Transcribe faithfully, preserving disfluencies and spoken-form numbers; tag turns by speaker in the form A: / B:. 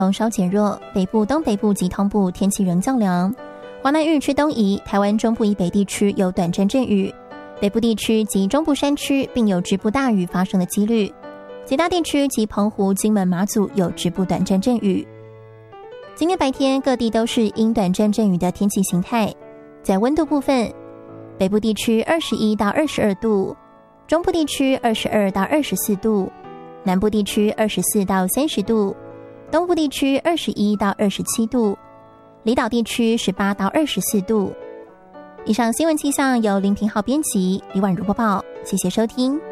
A: 风稍减弱，北部、东北部及东部天气仍较凉。华南云区东移，台湾中部以北地区有短暂阵雨，北部地区及中部山区并有局部大雨发生的几率。其他地区及澎湖、金门、马祖有局部短暂阵雨。今天白天各地都是阴短暂阵雨的天气形态。在温度部分，北部地区二十一到二十二度，中部地区二十二到二十四度，南部地区二十四到三十度，东部地区二十一到二十七度，离岛地区十八到二十四度。以上新闻气象由林平浩编辑，李婉如播报，谢谢收听。